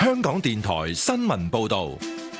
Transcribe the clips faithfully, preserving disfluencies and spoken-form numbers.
香港電台新聞報道。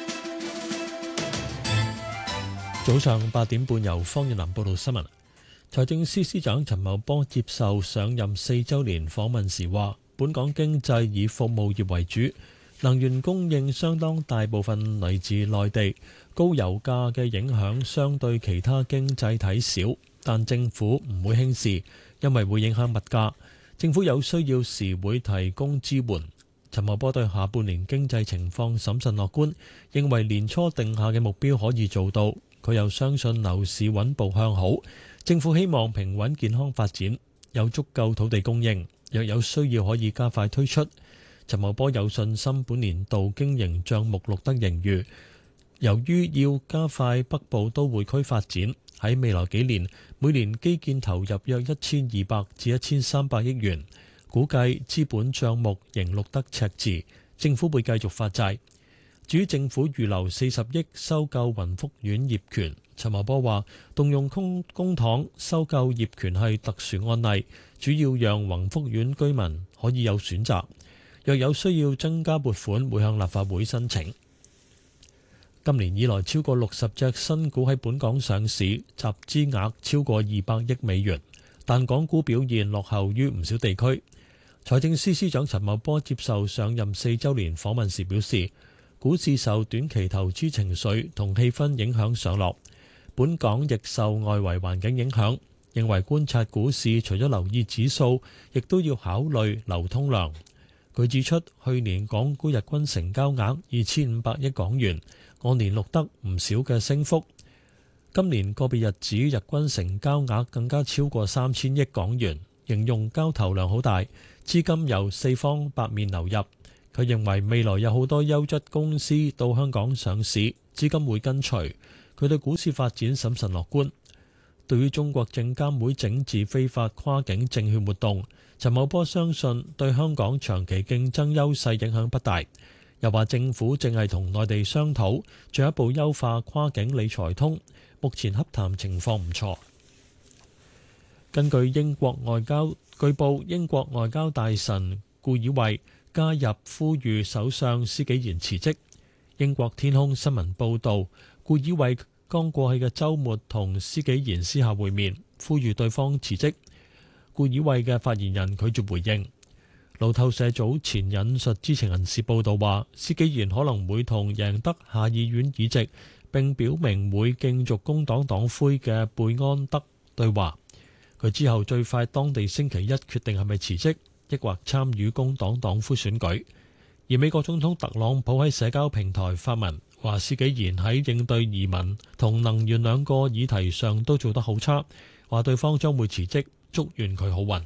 早上八點半，由方月林報道新聞。財政司司長陳茂波接受上任四周年訪問時話，本港經濟以服務業為主，能源供應相當大部分嚟自內地，高油價嘅影響相對其他經濟體少，但政府唔會輕視，因為會影響物價。政府有需要時會提供支援。陳茂波對下半年經濟情況審慎樂觀，認為年初定下嘅目標可以做到。佢又相信樓市穩步向好，政府希望平穩健康發展，有足夠土地供應，若有需要可以加快推出。陳茂波有信心本年度經營帳目錄得盈餘。由於要加快北部都會區發展，喺未來幾年每年基建投入約一千二百至一千三百億元，估計資本帳目仍錄得赤字，政府會繼續發債。至於政府預留四十億收購雲福苑業權，陳茂波話動用公公帑收購業權係特殊案例，主要讓雲福苑居民可以有選擇。若有需要增加撥款，會向立法會申請。今年以來超過六十隻新股喺本港上市，集資額超過二百億美元，但港股表現落後於唔少地區。財政司司長陳茂波接受上任四週年訪問時表示，股市受短期投資情緒同氣氛影響上落，本港亦受外圍環境影響，認為觀察股市除咗留意指數，亦都要考慮流通量。佢指出，去年港股日均成交額二千五百億港元，按年錄得唔少嘅升幅。今年個別日子日均成交額更加超過三千億港元，形容交投量好大，資金由四方八面流入。佢認為未來有好多優質公司到香港上市，資金會跟隨。佢對股市發展審慎樂觀。對於中國證監會整治非法跨境證券活動，陳茂波相信對香港長期競爭優勢影響不大。又話政府正係同內地商討進一步優化跨境理財通，目前洽談情況唔錯。根據英國外交據報，英國外交大臣顧以慧加入呼籲首相施紀賢辭職。英國天空新聞報導，顧以慧剛過去嘅週末同施紀賢私下會面，呼籲對方辭職。顧以慧嘅發言人拒絕回應。路透社早前引述知情人士報道話，施紀賢可能會同贏得下議院議席並表明會競逐工黨黨魁嘅貝安德對話。佢之後最快當地星期一決定係咪辭職，抑或參與工黨黨魁選舉。而美國總統特朗普喺社交平台發文話，施紀賢喺應對移民同能源兩個議題上都做得好差，話對方將會辭職，祝願佢好運。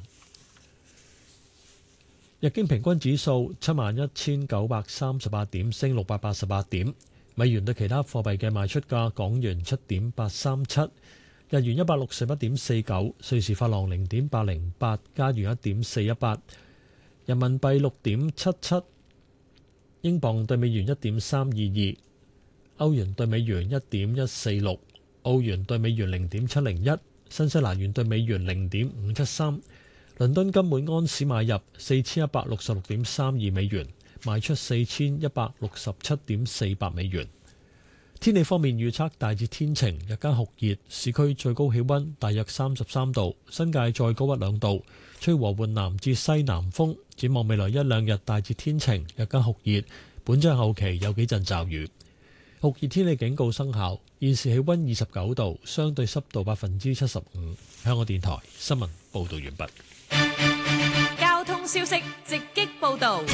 日經平均指數七萬一千九百三十八點，升六百八十八點。美元對其他貨幣嘅賣出價：港元七點八三七，日元一百六十一點四九，瑞士法郎零點八零八，加元一點四一八，人民幣六點七七，英鎊對美元一點三二二，歐元對美元一點一四六，澳元對美元零點七零一，新西蘭元對美元零點五七三。倫敦金每安士買入四千一百六十六點三二美元，賣出四千一百六十七點四八美元。天氣方面預測大致天晴，日間酷熱，市區最高氣溫大約三十三度，新界再高一兩度，吹和緩南至西南風。展望未來一兩日大致天晴，日間酷熱，本週後期有幾陣驟雨。酷熱天氣警告生效，現時氣溫二十九度，相對濕度百分之七十五。香港電台新聞報道完畢。 交通消息直擊報道。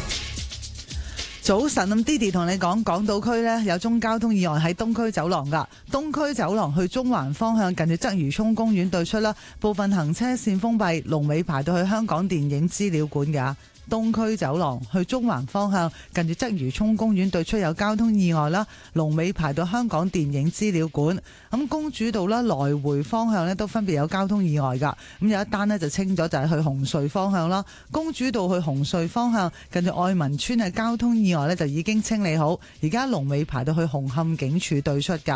早晨，咁 Didi 同你講，港島區呢有宗交通意外喺東區走廊噶，東區走廊去中環方向近住鰂魚涌公園對出啦，部分行車線封閉，龍尾排到去香港電影資料館噶。東區走廊去中環方向近住鰂魚涌公園對出有交通意外啦，龍尾排到香港電影資料館。咁公主道啦，來回方向咧都分別有交通意外噶。咁有一單呢就清咗，就係去紅隧方向啦。公主道去紅隧方向近住愛民村嘅交通意外呢就已經清理好，而家龍尾排到去紅磡警署對出噶。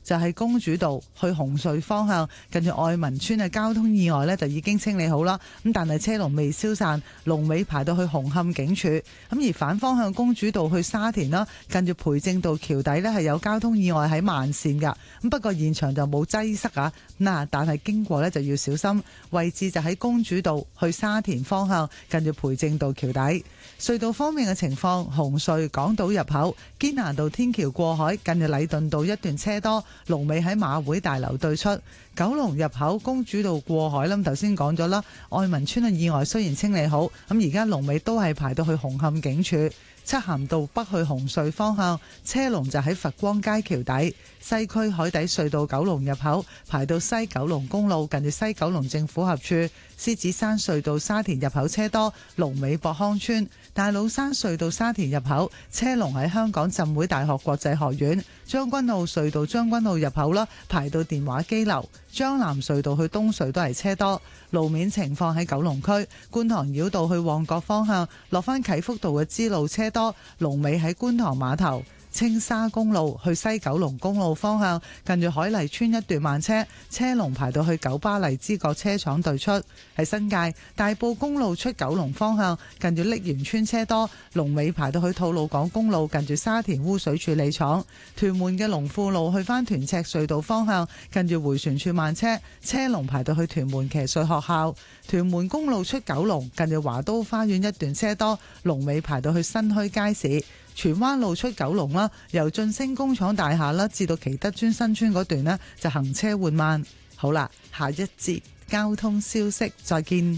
就係公主道去紅隧方向，近住愛民村嘅交通意外呢，就已經清理好啦。咁但係車龍未消散，龍尾排到去紅磡警署。咁而反方向公主道去沙田啦，近住培正道橋底呢，係有交通意外喺慢線噶。咁不過現場就冇擠塞啊。嗱，但係經過呢就要小心，位置就喺公主道去沙田方向，近住培正道橋底。隧道方面嘅情況，紅隧港島入口堅拿道天橋過海，近住禮頓道一段車多，龍尾喺馬會大樓對出。九龍入口公主道過海啦，頭先講咗啦，愛民村嘅意外雖然清理好，咁而家龍尾都係排到去紅磡警署。漆咸道北去紅隧方向，車龍就喺佛光街橋底。西區海底隧道九龍入口排到西九龍公路，近住西九龍政府合署。獅子山隧道沙田入口車多，龍尾博康村。大老山隧道沙田入口車龍喺香港浸會大學國際學院。將軍澳隧道將軍澳入口啦，排到電話機樓。將南隧道去東隧都係車多。路面情況喺九龍區觀塘繞道去旺角方向，落返啟福道嘅支路車多，龍尾喺觀塘碼頭。青沙公路去西九龍公路方向，近住海麗村一段慢車，車龍排到去九巴荔枝角車廠對出。喺新界大埔公路出九龍方向，近住瀝源村車多，龍尾排到去吐露港公路，近住沙田污水處理廠。屯門嘅龍富路去返屯赤隧道方向，近住迴旋處慢車，車龍排到去屯門騎術學校。屯門公路出九龍，近住華都花園一段車多，龍尾排到去新墟街市。荃灣路出九龍啦，由晉升工廠大廈啦至到祈德邨新村嗰段呢，就行車緩慢。好啦，下一節交通消息再見。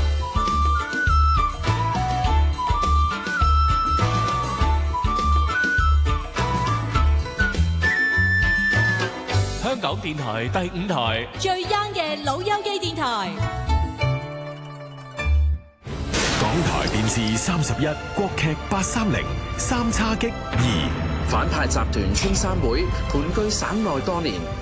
香港電台第五台最 young 嘅老友記電台。 港台電視三十一，國劇八三零，三叉戟二。 反派集團青山會盤踞省內多年，